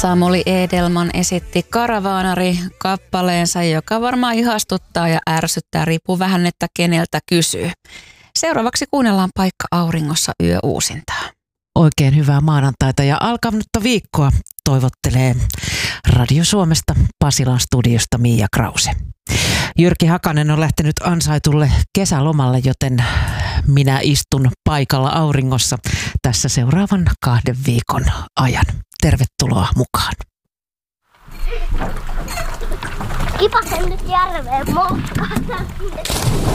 Samuli Edelman esitti Karavaanari-kappaleensa, joka varmaan ihastuttaa ja ärsyttää, riippuu vähän, että keneltä kysyy. Seuraavaksi kuunnellaan Paikka auringossa yöuusintaa. Oikein hyvää maanantaita ja alkanutta viikkoa toivottelee Radio Suomesta Pasilan studiosta Mia Krause. Jyrki Hakanen on lähtenyt ansaitulle kesälomalle, joten minä istun paikalla auringossa tässä seuraavan 2 viikon ajan. Tervetuloa mukaan. Kipasen nyt järveen motkata.